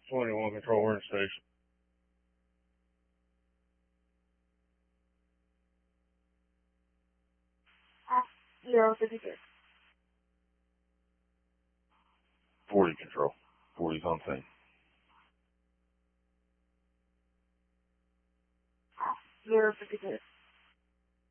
21 control, we're in station. Ask 056. 40 control. 40's on scene. Ask 056.